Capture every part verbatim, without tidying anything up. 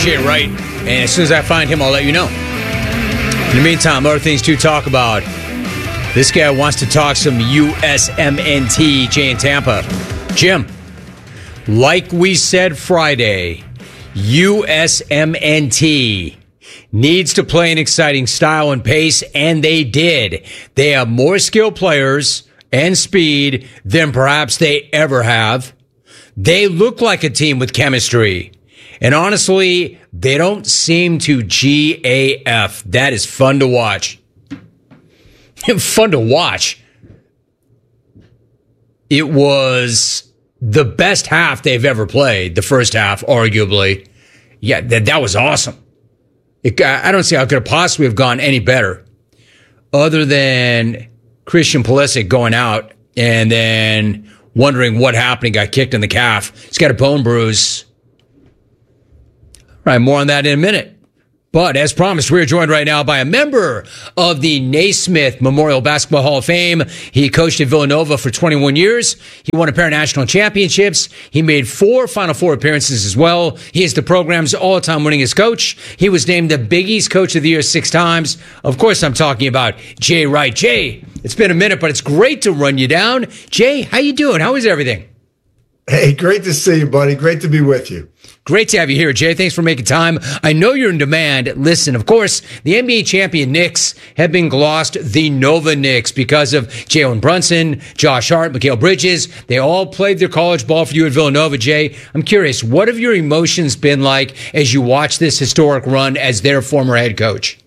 Jay Wright, and as soon as I find him, I'll let you know. In the meantime, other things to talk about. This guy wants to talk some U S M N T, Jay in Tampa. Jim, like we said Friday, U S M N T needs to play an exciting style and pace, and they did. They have more skilled players and speed than perhaps they ever have. They look like a team with chemistry. And honestly, they don't seem to G A F. That is fun to watch. Fun to watch. It was the best half they've ever played, the first half, arguably. Yeah, that, that was awesome. It, I don't see how it could have possibly have gone any better, other than Christian Pulisic going out and then wondering what happened. He got kicked in the calf. He's got a bone bruise. All right, more on that in a minute. But as promised, we're joined right now by a member of the Naismith Memorial Basketball Hall of Fame. He coached at Villanova for twenty-one years. He won a pair of national championships. He made four Final Four appearances as well. He is the program's all-time winningest coach. He was named the Big East Coach of the Year six times. Of course, I'm talking about Jay Wright. Jay, it's been a minute, but it's great to run you down. Jay, how you doing? How is everything? Hey, great to see you, buddy. Great to be with you. Great to have you here, Jay. Thanks for making time. I know you're in demand. Listen, of course, the N B A champion Knicks have been glossed the Nova Knicks because of Jalen Brunson, Josh Hart, Mikal Bridges. They all played their college ball for you at Villanova, Jay. I'm curious, what have your emotions been like as you watch this historic run as their former head coach?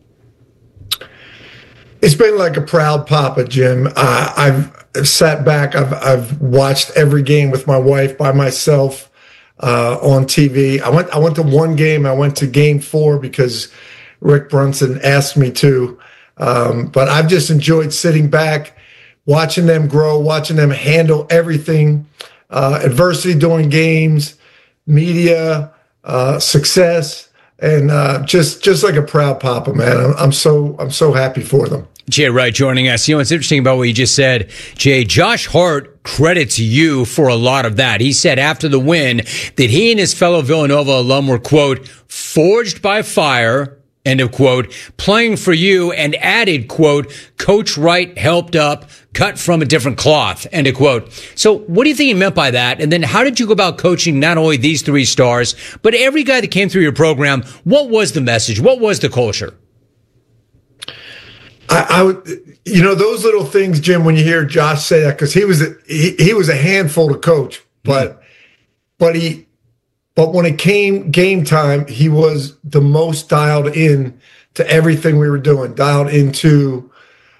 It's been like a proud papa, Jim. Uh, I've sat back. I've, I've watched every game with my wife by myself. Uh, on T V. I went, I went to one game. I went to game four because Rick Brunson asked me to. Um, but I've just enjoyed sitting back, watching them grow, watching them handle everything, uh, adversity during games, media, uh, success, and, uh, just, just like a proud papa, man. I'm, I'm so, I'm so happy for them. Jay Wright joining us. You know what's interesting about what you just said, Jay? Josh Hart credits you for a lot of that. He said after the win that he and his fellow Villanova alum were, quote, forged by fire, end of quote, playing for you, and added, quote, Coach Wright helped up, cut from a different cloth, end of quote. So what do you think he meant by that? And then how did you go about coaching not only these three stars, but every guy that came through your program? What was the message? What was the culture? I, I would, you know, those little things, Jim, when you hear Josh say that, because he was a, he, he was a handful to coach, but mm-hmm. but he but when it came game time, he was the most dialed in to everything we were doing, dialed into.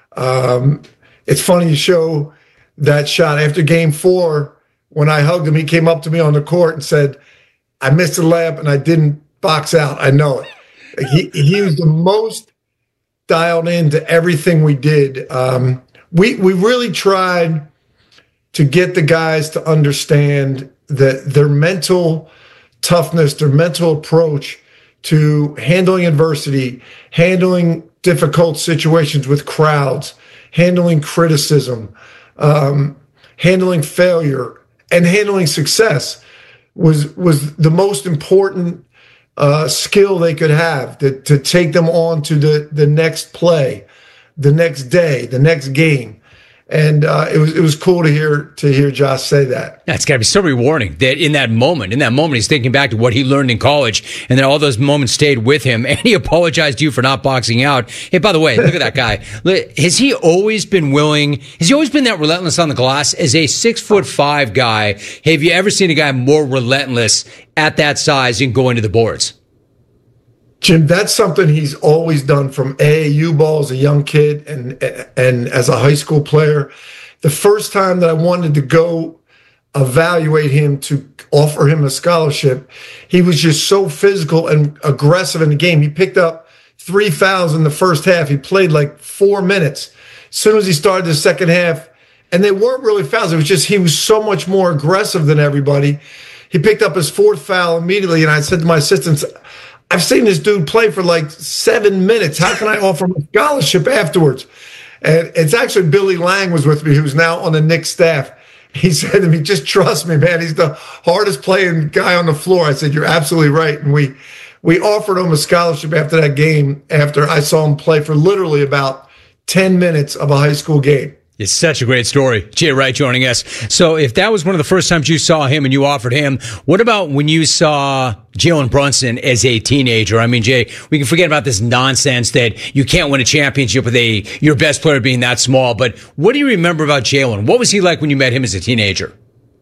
Um, it's funny you show that shot after game four when I hugged him. He came up to me on the court and said, "I missed the layup and I didn't box out. I know it." He he was the most dialed into everything we did. Um, we we really tried to get the guys to understand that their mental toughness, their mental approach to handling adversity, handling difficult situations with crowds, handling criticism, um, handling failure, and handling success was was the most important Uh, skill they could have to, to take them on to the, the next play, the next day, the next game. And uh, it was it was cool to hear to hear Josh say that. That's got to be so rewarding that in that moment, in that moment, he's thinking back to what he learned in college, and then all those moments stayed with him, and he apologized to you for not boxing out. Hey, by the way, look at that guy. Has he always been willing, has he always been that relentless on the glass? As a six foot five guy, have you ever seen a guy more relentless at that size in going to the boards? Jim, that's something he's always done from A A U ball as a young kid and and as a high school player. The first time that I wanted to go evaluate him to offer him a scholarship, he was just so physical and aggressive in the game. He picked up three fouls in the first half. He played like four minutes. As soon as he started the second half, and they weren't really fouls. It was just he was so much more aggressive than everybody. He picked up his fourth foul immediately, and I said to my assistants, I've seen this dude play for like seven minutes. How can I offer him a scholarship afterwards? And it's actually Billy Lang was with me, who's now on the Knicks staff. He said to me, just trust me, man. He's the hardest playing guy on the floor. I said, you're absolutely right. And we we offered him a scholarship after that game, after I saw him play for literally about ten minutes of a high school game. It's such a great story. Jay Wright joining us. So if that was one of the first times you saw him and you offered him, what about when you saw Jalen Brunson as a teenager? I mean, Jay, we can forget about this nonsense that you can't win a championship with a your best player being that small. But what do you remember about Jalen? What was he like when you met him as a teenager?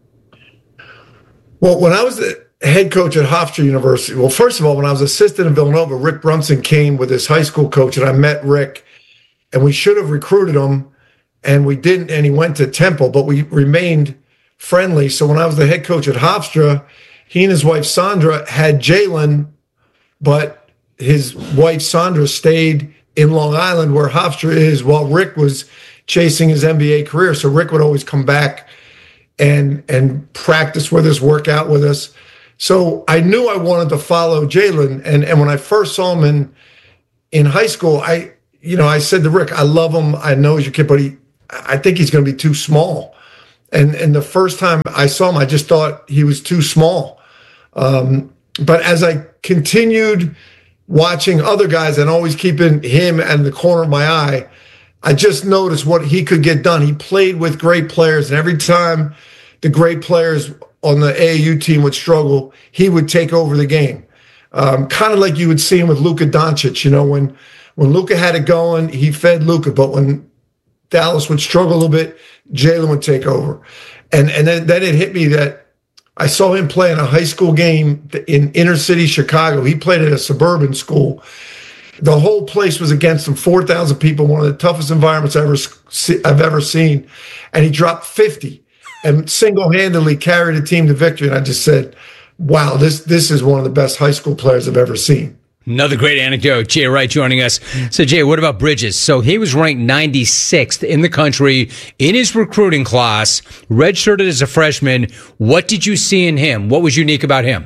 Well, when I was the head coach at Hofstra University, well, first of all, when I was assistant in Villanova, Rick Brunson came with his high school coach, and I met Rick, and we should have recruited him. And we didn't, and he went to Temple, but we remained friendly. So when I was the head coach at Hofstra, he and his wife Sandra had Jalen, but his wife Sandra stayed in Long Island where Hofstra is while Rick was chasing his N B A career. So Rick would always come back and and practice with us, work out with us. So I knew I wanted to follow Jalen. And, and when I first saw him in in high school, I you know, I said to Rick, I love him. I know he's your kid, but he I think he's going to be too small. And and the first time I saw him, I just thought he was too small. Um, but as I continued watching other guys and always keeping him in the corner of my eye, I just noticed what he could get done. He played with great players, and every time the great players on the A A U team would struggle, he would take over the game. Um, kind of like you would see him with Luka Doncic. You know, when, when Luka had it going, he fed Luka, but when Dallas would struggle a little bit, Jalen would take over. And and then, then it hit me that I saw him play in a high school game in inner city Chicago. He played at a suburban school. The whole place was against him, four thousand people, one of the toughest environments I've ever, I've ever seen. And he dropped fifty and single-handedly carried a team to victory. And I just said, wow, this, this is one of the best high school players I've ever seen. Another great anecdote. Jay Wright joining us. So, Jay, what about Bridges? So he was ranked ninety-sixth in the country in his recruiting class, redshirted as a freshman. What did you see in him? What was unique about him?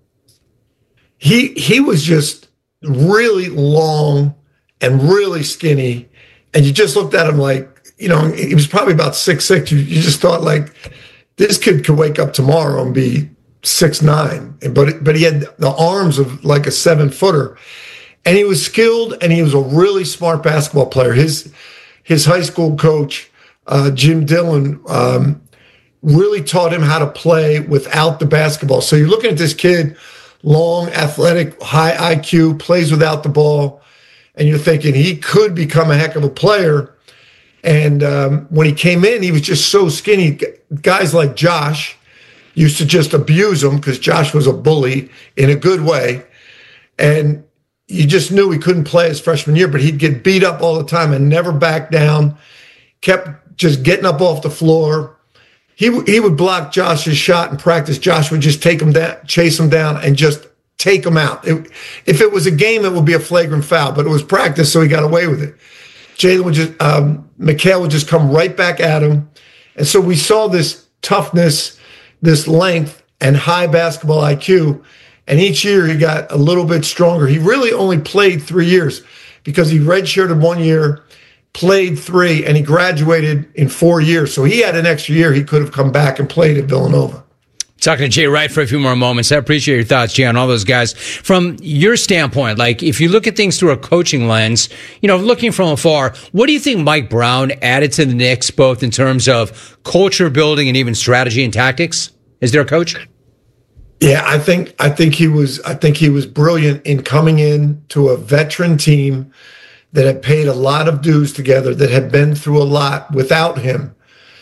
He he was just really long and really skinny, and you just looked at him like, you know, he was probably about six six. You, you just thought, like, this kid could wake up tomorrow and be six nine, but but he had the arms of like a seven footer, and he was skilled, and he was a really smart basketball player. His his high school coach, uh, Jim Dillon, um, really taught him how to play without the basketball. So you're looking at this kid, long, athletic, high I Q, plays without the ball, and you're thinking he could become a heck of a player. And um, when he came in, he was just so skinny. Guys like Josh used to just abuse him because Josh was a bully in a good way. And you just knew he couldn't play his freshman year, but he'd get beat up all the time and never back down, kept just getting up off the floor. He, he would block Josh's shot in practice. Josh would just take him down, chase him down, and just take him out. It, if it was a game, it would be a flagrant foul, but it was practice, so he got away with it. Jalen would just, um, Mikal would just come right back at him. And so we saw this toughness, this length, and high basketball I Q. And each year he got a little bit stronger. He really only played three years because he redshirted one year, played three, and he graduated in four years. So he had an extra year. He could have come back and played at Villanova. Talking to Jay Wright for a few more moments. I appreciate your thoughts, Jay, on all those guys. From your standpoint, like if you look at things through a coaching lens, you know, looking from afar, what do you think Mike Brown added to the Knicks, both in terms of culture building and even strategy and tactics? Is there a coach? Yeah, I think I think he was I think he was brilliant in coming in to a veteran team that had paid a lot of dues together, that had been through a lot without him,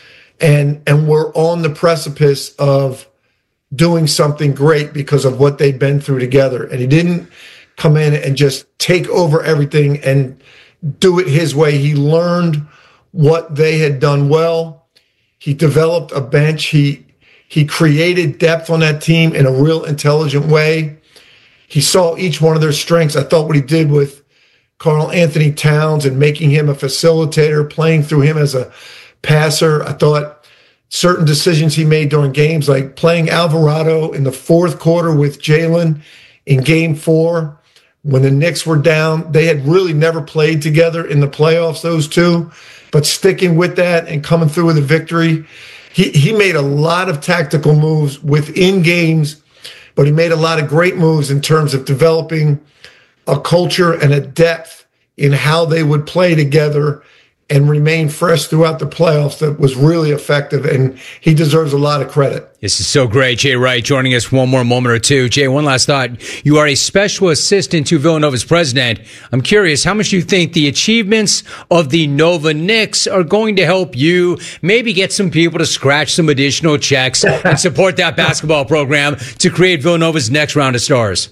and and were on the precipice of doing something great because of what they'd been through together. And he didn't come in and just take over everything and do it his way. He learned what they had done well. He developed a bench. He he created depth on that team in a real intelligent way. He saw each one of their strengths. I thought what he did with Karl Anthony Towns and making him a facilitator, playing through him as a passer. I thought certain decisions he made during games, like playing Alvarado in the fourth quarter with Jalen in game four, when the Knicks were down. They had really never played together in the playoffs, those two, but sticking with that and coming through with a victory. He, he made a lot of tactical moves within games but he made a lot of great moves in terms of developing a culture and a depth in how they would play together and remain fresh throughout the playoffs that was really effective, and he deserves a lot of credit. This is so great. Jay Wright joining us one more moment or two. Jay, one last thought. You are a special assistant to Villanova's president. I'm curious, how much do you think the achievements of the Nova Knicks are going to help you maybe get some people to scratch some additional checks and support that basketball program to create Villanova's next round of stars?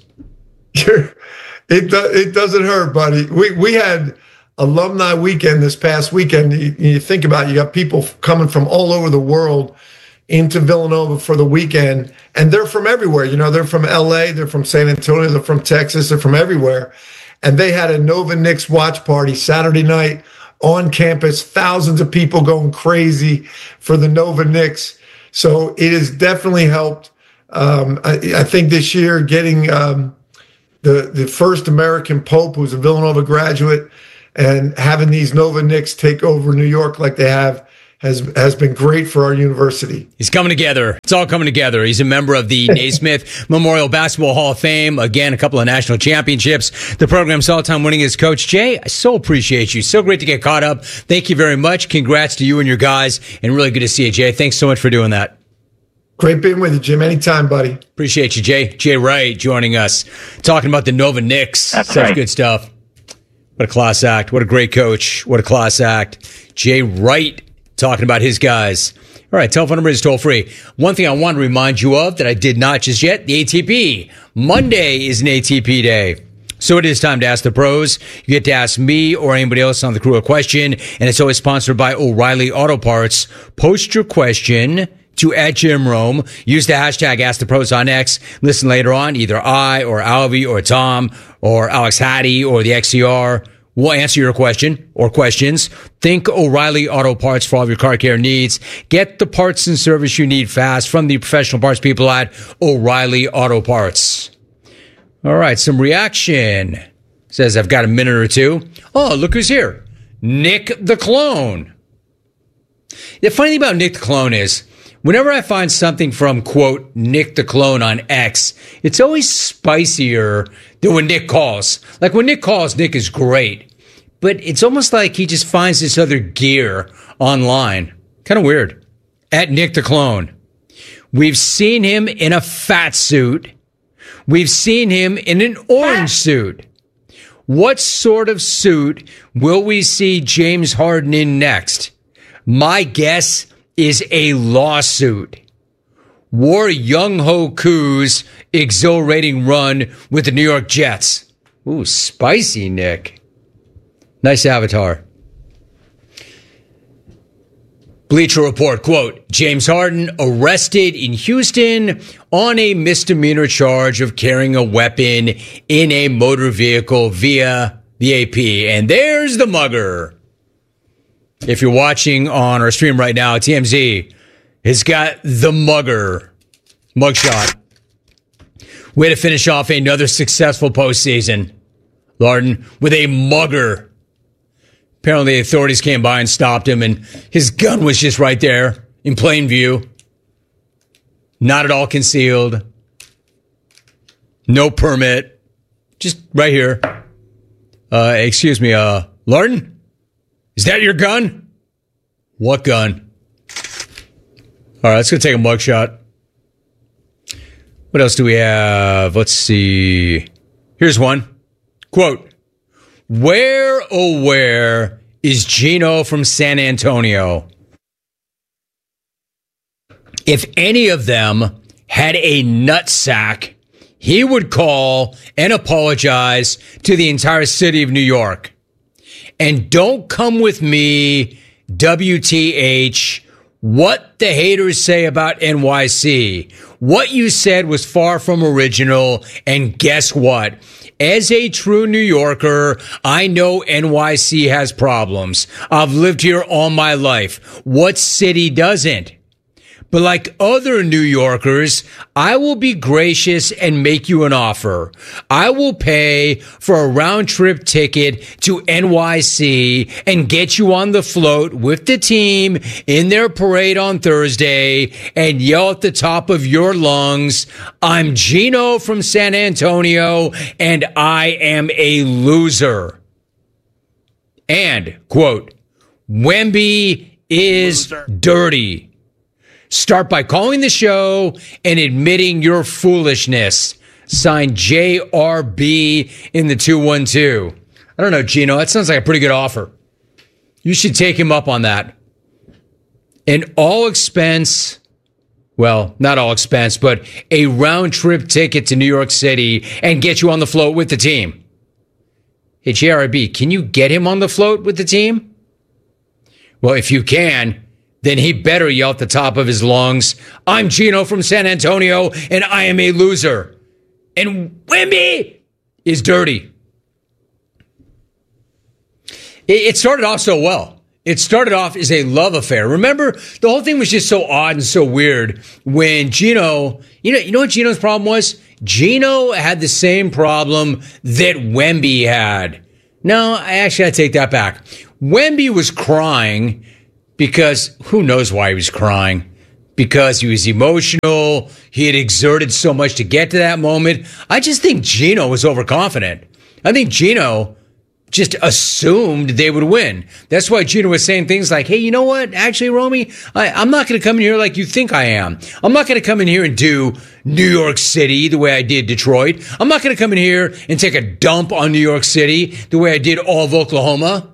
It, do, it doesn't hurt, buddy. We, we had alumni weekend this past weekend. You, you think about it, you got people coming from all over the world into Villanova for the weekend, and they're from everywhere. You know, they're from L A, they're from San Antonio, they're from Texas, they're from everywhere. And they had a Nova Knicks watch party Saturday night on campus, thousands of people going crazy for the Nova Knicks. So it has definitely helped. Um, I, I think this year getting um, the, the first American Pope, who's a Villanova graduate, and having these Nova Knicks take over New York like they have has has been great for our university. He's coming together. It's all coming together. He's a member of the Naismith Memorial Basketball Hall of Fame. Again, a couple of national championships. The program's all-time winningest coach. Jay, I so appreciate you. So great to get caught up. Thank you very much. Congrats to you and your guys. And really good to see you, Jay. Thanks so much for doing that. Great being with you, Jim. Anytime, buddy. Appreciate you, Jay. Jay Wright joining us, talking about the Nova Knicks. That's Such right. good stuff. What a class act. What a great coach. What a class act. Jay Wright talking about his guys. All right, telephone number is toll free. One thing I want to remind you of that I did not just yet, the A T P. Monday is an A T P day. So it is time to ask the pros. You get to ask me or anybody else on the crew a question, and it's always sponsored by O'Reilly Auto Parts. Post your question to at Jim Rome. Use the hashtag Ask the Pros on X. Listen later on, either I or Alvy or Tom or Alex Hattie or the X C R will answer your question or questions. Think O'Reilly Auto Parts for all of your car care needs. Get the parts and service you need fast from the professional parts people at O'Reilly Auto Parts. All right, some reaction. Says, I've got a minute or two. Oh, look who's here. Nick the Clone. The funny thing about Nick the Clone is, whenever I find something from, quote, Nick the Clone on X, it's always spicier than when Nick calls. Like when Nick calls, Nick is great. But it's almost like he just finds this other gear online. Kind of weird. At Nick the Clone. We've seen him in a fat suit. We've seen him in an orange suit. What sort of suit will we see James Harden in next? My guess is a lawsuit. Wore Young Ho Koo's exhilarating run with the New York Jets. Ooh, spicy, Nick. Nice avatar. Bleacher Report, quote, James Harden arrested in Houston on a misdemeanor charge of carrying a weapon in a motor vehicle via the A P. And there's the mugger. If you're watching on our stream right now, T M Z has got the mugger mugshot. Way to finish off another successful postseason. Harden with a mugger. Apparently, the authorities came by and stopped him, and his gun was just right there in plain view. Not at all concealed. No permit. Just right here. Uh, excuse me, uh, Larden? Is that your gun? What gun? All right, let's go take a mugshot. What else do we have? Let's see. Here's one. Quote, where, oh, where is Gino from San Antonio? If any of them had a nutsack, he would call and apologize to the entire city of New York. And don't come with me, W T H, what the haters say about N Y C. What you said was far from original, and guess what? As a true New Yorker, I know N Y C has problems. I've lived here all my life. What city doesn't? But like other New Yorkers, I will be gracious and make you an offer. I will pay for a round trip ticket to N Y C and get you on the float with the team in their parade on Thursday and yell at the top of your lungs, I'm Gino from San Antonio and I am a loser. And, quote, Wemby is loser. Dirty. Start by calling the show and admitting your foolishness. Signed J R B in the two one two. I don't know, Gino. That sounds like a pretty good offer. You should take him up on that. An all expense, well, not all expense, but a round trip ticket to New York City and get you on the float with the team. Hey, J R B, can you get him on the float with the team? Well, if you can, then he better yell at the top of his lungs, I'm Gino from San Antonio, and I am a loser. And Wemby is dirty. It started off so well. It started off as a love affair. Remember, the whole thing was just so odd and so weird when Gino, you know, you know what Gino's problem was? Gino had the same problem that Wemby had. No, I actually, I take that back. Wemby was crying because who knows why he was crying? Because he was emotional. He had exerted so much to get to that moment. I just think Gino was overconfident. I think Gino just assumed they would win. That's why Gino was saying things like, hey, you know what? Actually, Romy, I, I'm not going to come in here like you think I am. I'm not going to come in here and do New York City the way I did Detroit. I'm not going to come in here and take a dump on New York City the way I did all of Oklahoma.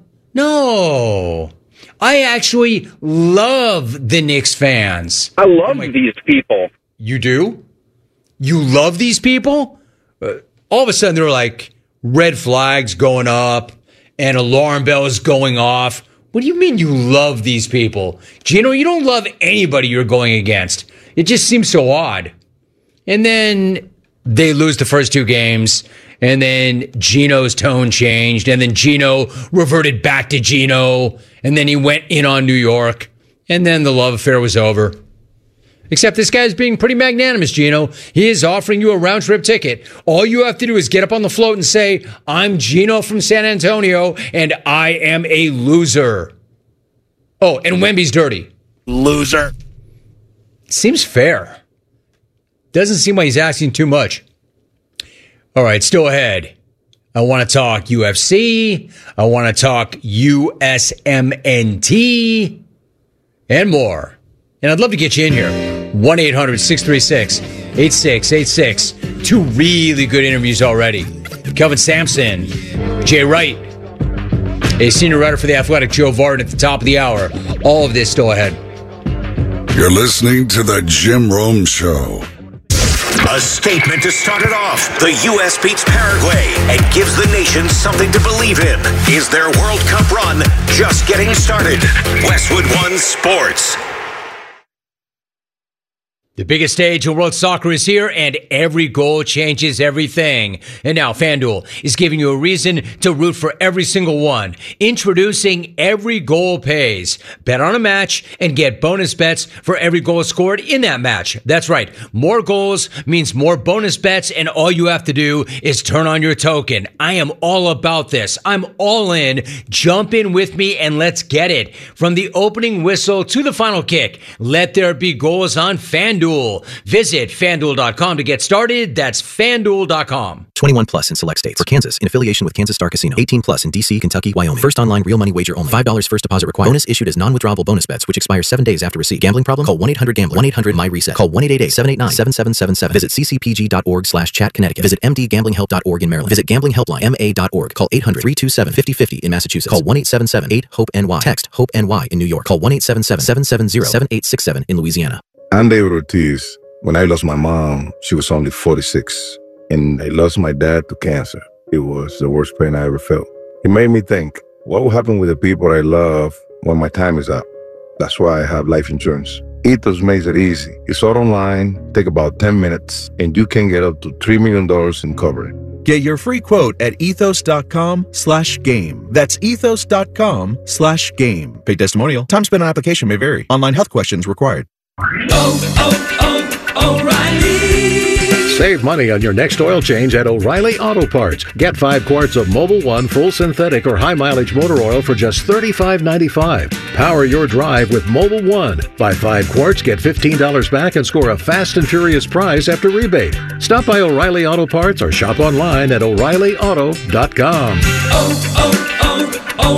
No. I actually love the Knicks fans. I love like, these people. You do? You love these people? Uh, all of a sudden, they're like, red flags going up and alarm bells going off. What do you mean you love these people? Gino, you don't love anybody you're going against. It just seems so odd. And then they lose the first two games, and then Gino's tone changed, and then Gino reverted back to Gino, and then he went in on New York, and then the love affair was over. Except this guy's being pretty magnanimous, Gino. He is offering you a round-trip ticket. All you have to do is get up on the float and say, I'm Gino from San Antonio, and I am a loser. Oh, and Wemby's dirty. Loser. Seems fair. Doesn't seem like he's asking too much. All right, still ahead. I want to talk U F C. I want to talk U S M N T and more. And I'd love to get you in here. one eight hundred six three six eight six eight six. Two really good interviews already. Kelvin Sampson, Jay Wright, a senior writer for The Athletic, Joe Vardon at the top of the hour. All of this still ahead. You're listening to The Jim Rome Show. A statement to start it off. The U S beats Paraguay and gives the nation something to believe in. Is their World Cup run just getting started? Westwood One Sports. The biggest stage in world soccer is here, and every goal changes everything. And now FanDuel is giving you a reason to root for every single one. Introducing Every Goal Pays. Bet on a match and get bonus bets for every goal scored in that match. That's right. More goals means more bonus bets, and all you have to do is turn on your token. I am all about this. I'm all in. Jump in with me and let's get it. From the opening whistle to the final kick, let there be goals on FanDuel. Visit FanDuel dot com to get started. That's FanDuel dot com. twenty-one plus in select states. For Kansas, in affiliation with Kansas Star Casino. eighteen plus in D C, Kentucky, Wyoming. First online real money wager only. five dollars first deposit required. Bonus issued as non-withdrawable bonus bets, which expire seven days after receipt. Gambling problem? Call one eight hundred gambler. one eight hundred my reset. Call one eight eight eight seven eight nine seven seven seven seven. Visit c c p g dot org slash chat Connecticut. Visit m d gambling help dot org in Maryland. Visit gambling helpline m a dot org. Call eight hundred three two seven five oh five oh in Massachusetts. Call one eight seven seven eight hope N Y. Text HOPE N Y in New York. Call one eight seven seven seven seven zero seven eight six seven in Louisiana. I'm David Ortiz. When I lost my mom, she was only forty-six, and I lost my dad to cancer. It was the worst pain I ever felt. It made me think, what will happen with the people I love when my time is up? That's why I have life insurance. Ethos makes it easy. It's all online, take about ten minutes, and you can get up to three million dollars in coverage. Get your free quote at ethos.com slash game. That's ethos.com slash game. Paid testimonial. Time spent on application may vary. Online health questions required. Oh, oh, oh, O'Reilly! Save money on your next oil change at O'Reilly Auto Parts. Get five quarts of Mobil one full synthetic or high mileage motor oil for just thirty-five ninety-five. Power your drive with Mobil one. Buy five quarts, get fifteen dollars back, and score a fast and furious prize after rebate. Stop by O'Reilly Auto Parts or shop online at O'Reilly Auto dot com. Oh,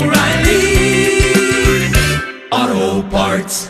oh, oh, O'Reilly Auto Parts.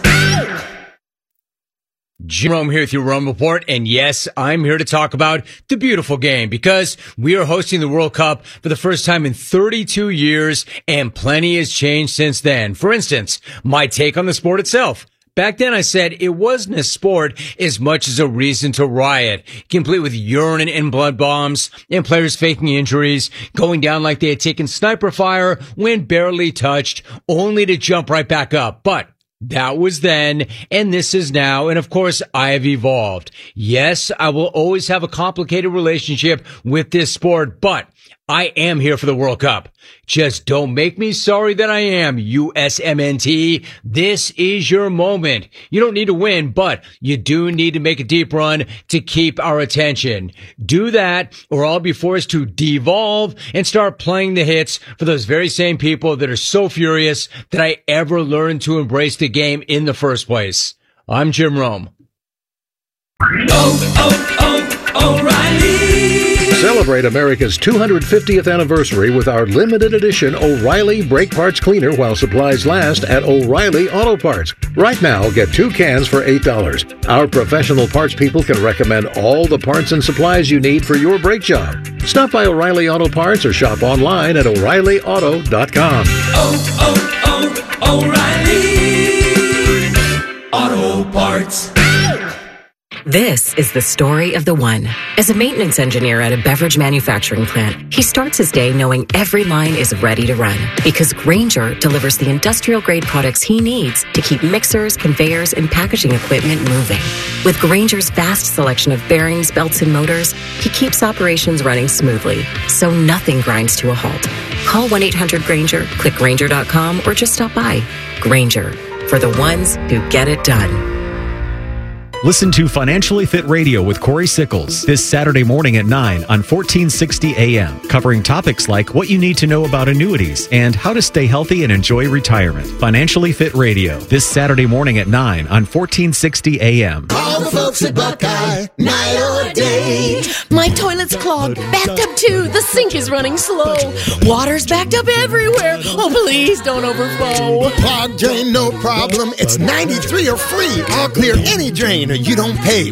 Jim Rome here with your Rome Report, and yes, I'm here to talk about the beautiful game because we are hosting the World Cup for the first time in thirty-two years, and plenty has changed since then. For instance, my take on the sport itself. Back then I said it wasn't a sport as much as a reason to riot, complete with urine and blood bombs and players faking injuries, going down like they had taken sniper fire when barely touched, only to jump right back up. But that was then, and this is now, and of course, I have evolved. Yes, I will always have a complicated relationship with this sport, but I am here for the World Cup. Just don't make me sorry that I am, U S M N T. This is your moment. You don't need to win, but you do need to make a deep run to keep our attention. Do that, or I'll be forced to devolve and start playing the hits for those very same people that are so furious that I ever learned to embrace the game in the first place. I'm Jim Rome. Oh, oh, oh, O'Reilly! Celebrate America's two hundred fiftieth anniversary with our limited edition O'Reilly Brake Parts Cleaner while supplies last at O'Reilly Auto Parts. Right now, get two cans for eight dollars. Our professional parts people can recommend all the parts and supplies you need for your brake job. Stop by O'Reilly Auto Parts or shop online at O'Reilly Auto dot com. Oh, oh, oh, O'Reilly Auto Parts. This is the story of the one. As a maintenance engineer at a beverage manufacturing plant, he starts his day knowing every line is ready to run because Grainger delivers the industrial-grade products he needs to keep mixers, conveyors, and packaging equipment moving. With Grainger's vast selection of bearings, belts, and motors, he keeps operations running smoothly, so nothing grinds to a halt. Call one eight hundred Grainger, click Grainger dot com, or just stop by. Grainger, for the ones who get it done. Listen to Financially Fit Radio with Corey Sickles this Saturday morning at nine on fourteen sixty A M, covering topics like what you need to know about annuities and how to stay healthy and enjoy retirement. Financially Fit Radio this Saturday morning at nine on fourteen sixty A M. Call the folks at Buckeye, night or day. My toilet's clogged, backed up too. The sink is running slow. Water's backed up everywhere. Oh, please don't overflow. Clogged drain, no problem. It's ninety-three or free. I'll clear any drain or you don't pay.